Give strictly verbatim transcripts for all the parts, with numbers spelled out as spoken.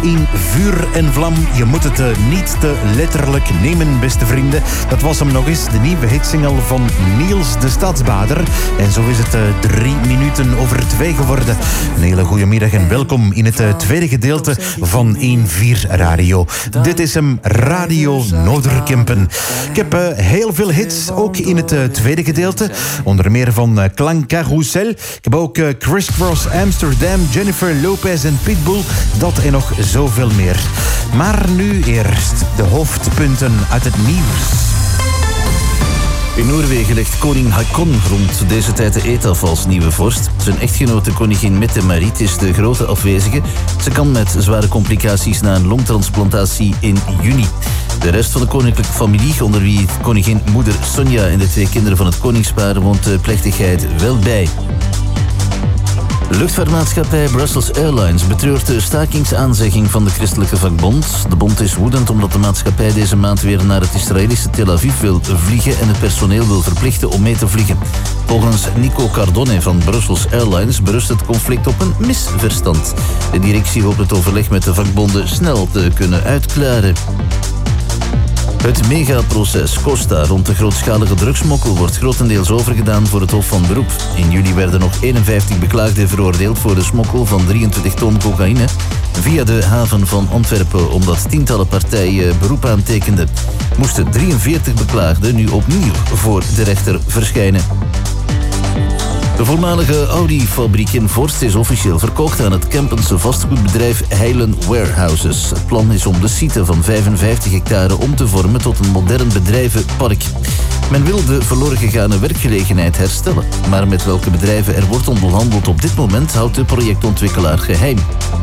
in vuur en vlam. Je moet het uh, niet te letterlijk nemen, beste vrienden. Dat was hem nog eens, de nieuwe hitsingle van Niels de Stadsbader. En zo is het uh, drie minuten over twee geworden. Een hele goede middag en welkom in het uh, tweede gedeelte van één vier Radio. Dit is hem, Radio Noorderkempen. Ik heb uh, heel veel hits, ook in het uh, tweede gedeelte. Onder meer van uh, Klank Carousel. Ik heb ook uh, Chris Cross Amsterdam, Jennifer Lopez en Pitbull. Dat en nog zoveel meer. Maar nu eerst de hoofdpunten uit het nieuws. In Noorwegen legt koning Haakon rond deze tijd de eet af als nieuwe vorst. Zijn echtgenote koningin Mette-Marit is de grote afwezige. Ze kan met zware complicaties na een longtransplantatie in juni. De rest van de koninklijke familie, onder wie koningin moeder Sonja en de twee kinderen van het koningspaar, woont de plechtigheid wel bij. Luchtvaartmaatschappij Brussels Airlines betreurt de stakingsaanzegging van de christelijke vakbond. De bond is woedend omdat de maatschappij deze maand weer naar het Israëlische Tel Aviv wil vliegen en het personeel wil verplichten om mee te vliegen. Volgens Nico Cardone van Brussels Airlines berust het conflict op een misverstand. De directie hoopt het overleg met de vakbonden snel te kunnen uitklaren. Het megaproces Costa rond de grootschalige drugsmokkel wordt grotendeels overgedaan voor het Hof van Beroep. In juli werden nog eenenvijftig beklaagden veroordeeld voor de smokkel van drieëntwintig ton cocaïne via de haven van Antwerpen, omdat tientallen partijen beroep aantekenden. Moesten drieënveertig beklaagden nu opnieuw voor de rechter verschijnen. De voormalige Audi-fabriek in Vorst is officieel verkocht aan het Kempense vastgoedbedrijf Heilen Warehouses. Het plan is om de site van vijfenvijftig hectare om te vormen tot een modern bedrijvenpark. Men wil de verloren gegane werkgelegenheid herstellen. Maar met welke bedrijven er wordt onderhandeld op dit moment houdt de projectontwikkelaar geheim.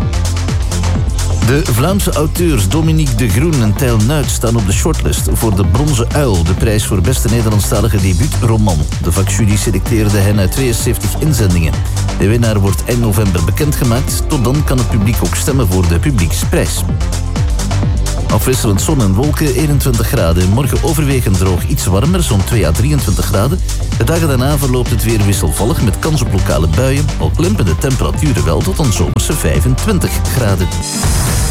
De Vlaamse auteurs Dominique de Groen en Tijl Nuit staan op de shortlist voor de Bronzen Uil, de prijs voor beste Nederlandstalige debuutroman. De vakjury selecteerde hen uit tweeënzeventig inzendingen. De winnaar wordt eind november bekendgemaakt. Tot dan kan het publiek ook stemmen voor de publieksprijs. Afwisselend zon en wolken, eenentwintig graden. Morgen overwegend droog, iets warmer, zo'n twee à drieëntwintig graden. De dagen daarna verloopt het weer wisselvallig met kans op lokale buien. Al klimpen de temperaturen wel tot een zomerse vijfentwintig graden.